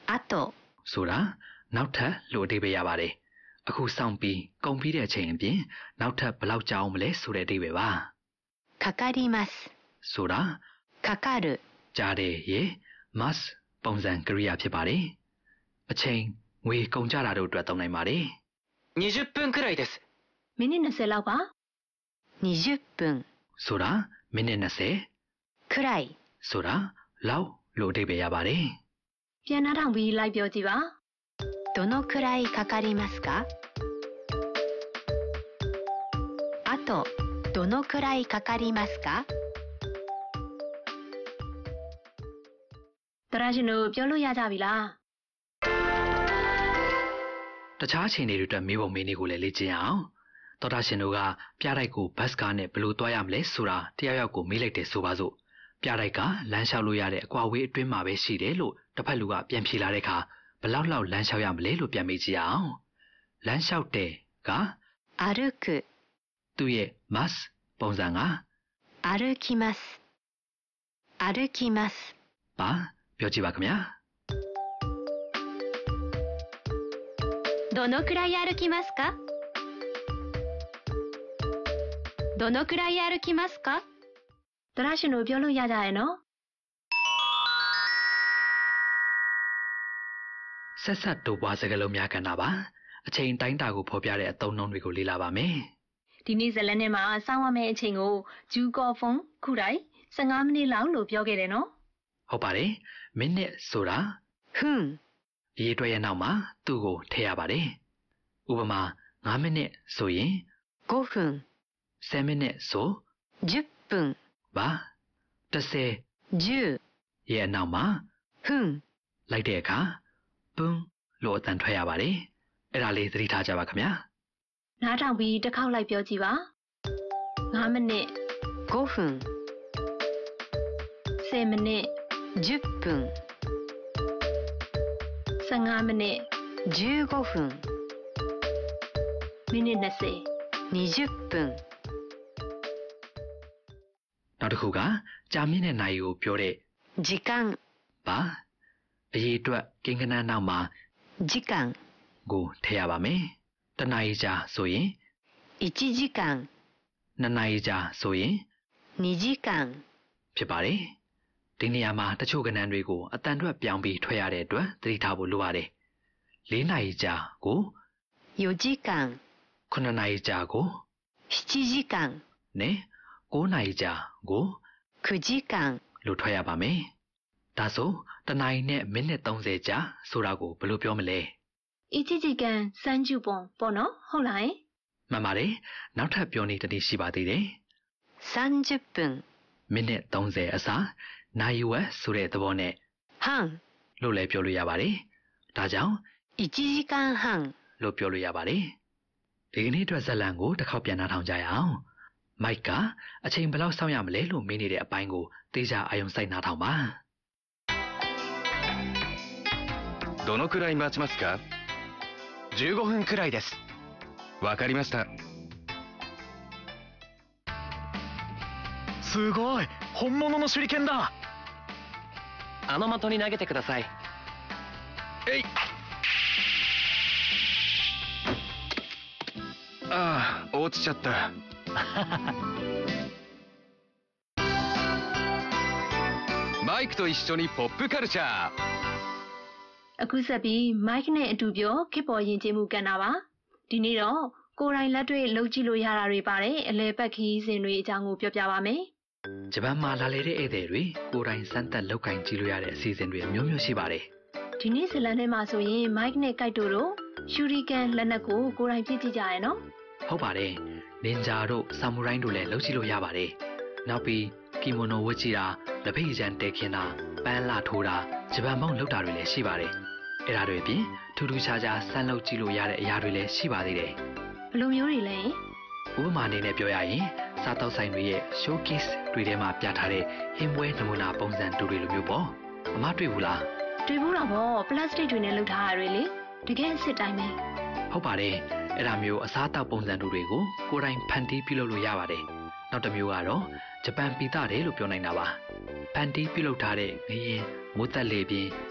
あとဆိုတာနောက်ထပ်လို့အဓိပ္ပာယ်ရပါတယ်အခုစောင့်ပြီးကုန်ပြီးတဲ့အချိန်အပြင်နောက်ထပ်ဘယ်လောက်ကြာအောင်မလဲဆိုတဲ့အဓိပ္ပာယ်ပါかかりますဆိုတာかかるကြားတယ်ရေ must ပုံစံကရိယာဖြစ်ပါတယ်အချိန်ငွေကုန်ကြတာတို့အတွက်သုံးနိုင်ပါတယ် 20分くらいですမိနစ်20လောက်ပါ 20分ဆိုတာမိနစ်20 くらいဆိုတာလောက်လို့အဓိပ္ပာယ်ရပါတယ်ပြန်နှားထောင်ပြီးလိုက်ပြောကြည့်ပါどのくらいかかりますかあとどのくらいかかりますかတရာရှင်တို့ပြောလို့ရကြပြီလားတခြားအချိန်တွေအတွက်မေးဖို့မေးနေကိုလည်းလေ့ကျင့်အောင်တော်တာရှင်တို့ကပြတိုက်ကိုဘတ်စကားနဲ့ဘယ်လိုသွားရမလဲဆိုတာတယောက်ယောက်ကိုမေးလိုက်တယ်ဆိုပါစို့ပြတိုက်ကလမ်းလျှောက်လို့ရတဲ့အကွာဝေးအတွင်းမှာပဲရှိတယ်လို့တစ်ဖက်လူကပြန်ဖြေလာတဲ့အခါဘယ်လောက်လောက်လမ်းလျှောက်ရမလဲလို့ပြန်မေးကြည့်အောင်လမ်းလျှောက်တယ်က歩くသူ့ရဲ့ must ပုံစံက歩きます歩きますပါပြောကြည့်ပါခင်ဗျာどのくらい歩きますかどのくらい歩きますかတရာရှင်တို့ပြောလို့ရကြရဲ့နော်ဆက်ဆက်တိုးပွားစကားလုံးများကဏ္ဍပါအချိန်တိုင်းတာကိုဖော်ပြတဲ့အသုံးအနှုန်းတွေကိုလေ့လာပါမယ်ဒီနေ့ဇာတ်လမ်းထဲမှာစောင့်ရမယ့်အချိန်ကိုဂျူကော်ဖုန်းခုတိုင်း15မိနစ်လောက်လို့ပြောခဲ့တယ်နော်ဟုတ်ပါတယ်မိနစ်ဆိုတာふんအရေးအတွက်ရဲ့နောက်မှာသူ့ကိုထည့်ရပါတယ်ဥပမာ9မိနစ်ဆိုရင် 5分 10မိနစ်ဆို 10分ပါ10 10 ရဲ့နောက်မှာふんလိုက်တဲ့အခါပန်းလို့အတန်ထွက်ရပါတယ်အဲ့ဒါလေးသတိထားကြပါခင်ဗျာနားထောင်ပြီးတစ်ခေါက်လိုက်ပြောကြည့်ပါ9မိနစ် 5分 10မိနစ် 10分 15မိနစ် 15分မိနစ်20 20分နောက်တစ်ခုကကြာမြင့်တဲ့နိုင်ကိုပြောတဲ့時間ပါအရေးအတွက်ကိန်းဂဏန်းနောက်မှာ時間ကိုထည့်ရပါမယ်တနာရီကြာဆိုရင် 1時間 2နာရီကြာဆိုရင် 2時間ဖြစ်ပါတယ်ဒီနေရာမှာတချို့ကဏ္ဍတွေကိုအတန်ထွက်ပြောင်းပြီးထွက်ရတဲ့အတွက်သတိထားဖို့လိုပါတယ်4နာရီကြာကို 4時間 9နာရီကြာကို 7時間နဲ့9နာရီကြာကို 9時間လို့ထွက်ရပါမယ်ဒါဆိုတနာရီနဲ့မိနစ်30ကြာဆိုတာကိုဘယ်လိုပြောမလဲ 1時間30分ပေါ့နော်ဟုတ်လားမှန်ပါတယ်နောက်ထပ်ပြောနေတည်းရှိပါသေးတယ် 30分မိနစ်30အစားနိုင်ဝက်ဆိုတဲ့သဘောနဲ့半လို့လည်းပြောလို့ရပါတယ်ဒါကြောင့် 1時間半လို့ပြောလို့ရပါတယ်ဒီကနေ့အတွက်ဇာတ်လမ်းကိုတစ်ခေါက်ပြန်နှားထောင်ကြရအောင်မိုက်ကအချိန်ဘယ်လောက်စောင့်ရမလဲလို့မေးနေတဲ့အပိုင်းကိုသေချာအာရုံစိုက်နှားထောင်ပါどのくらい待ちますか15分くらいですわかりましたすごい本物の手裏剣だあの的に投げてくださいえいああ落ちちゃったマイクと一緒にポップカルチャーအခုဆက်ပြီးမိုက်နဲ့အတူပြောခေတ်ပေါ်ယဉ်ကျေးမှုကဏ္ဍပါဒီနေ့တော့ကိုယ်တိုင်လက်တွေ့လုပ်ကြည့်လို့ရတာတွေပါတယ်အလဲပတ်ခီးစဉ်တွေအကြောင်းကိုပြောပြပါမယ်ဂျပန်မှာလာလေတဲ့ဧည့်သည်တွေကိုယ်တိုင်စမ်းသပ်လောက်ကင်ကြည့်လို့ရတဲ့အစီအစဉ်တွေမျိုးမျိုးရှိပါတယ်ဒီနေ့ဇလန်ထဲမှာဆိုရင်မိုက်နဲ့ကိုက်တိုတို့ရှူရီကန်လက်နက်ကိုကိုယ်တိုင်ပြည့်ကြည့်ကြရနော်ဟုတ်ပါတယ်နင်ဂျာတို့ဆာမူရိုင်းတို့လည်းလုပ်ကြည့်လို့ရပါတယ်နောက်ပြီးကီမိုနိုဝတ်ကြည့်တာလက်ဖိတ်ရန်တဲခင်းတာပန်းလာထိုးတာဂျပန်မုံလုပ်တာတွေလည်းရှိပါတယ်အဲ့ဒါတွေအပြင်ထူးထူးခြားခြားစမ်းလုပ်ကြည့်လို့ရတဲ့အရာတွေလည်းရှိပါသေးတယ်ဘယ်လိုမျိုးတွေလဲဥပမာအနေနဲ့ပြောရရင်စားတောက်ဆိုင်တွေရဲ့ showcase တွေထဲမှာပြထားတဲ့ဟင်းပွဲနမူနာပုံစံတူတွေလိုမျိုးပေါ့အမတွေ့ဘူးလားတွေ့ဘူးတော့ဗောပလတ်စတစ်တွေနဲ့လုပ်ထားတာတွေလေတကယ်အစ်စ်တိုင်းပဲဟုတ်ပါတယ်အဲ့ဒါမျိုးအစားတောက်ပုံစံတူတွေကိုကိုယ်တိုင်ဖန်တီးပြုလုပ်လို့ရပါတယ်နောက်တစ်မျိုးကတော့ဂျပန်ပီတာတယ်လို့ပြောနိုင်တာပါဖန်တီးပြုလုပ်ထားတဲ့ငရင်မိုးသက်လေပြင်း